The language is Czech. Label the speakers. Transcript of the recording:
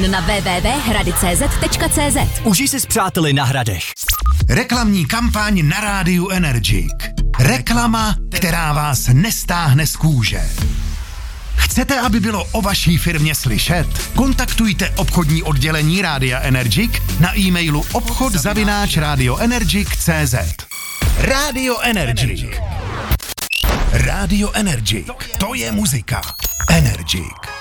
Speaker 1: jen na www.hrady.cz.
Speaker 2: Užij si s přáteli na Hradech.
Speaker 3: Reklamní kampaň na rádiu Energic. Reklama, která vás nestáhne z kůže. Chcete, aby bylo o vaší firmě slyšet? Kontaktujte obchodní oddělení Rádia Energic na e-mailu obchod@radioenergic.cz. Rádio Energic. Rádio Energic. To je muzika. Energic.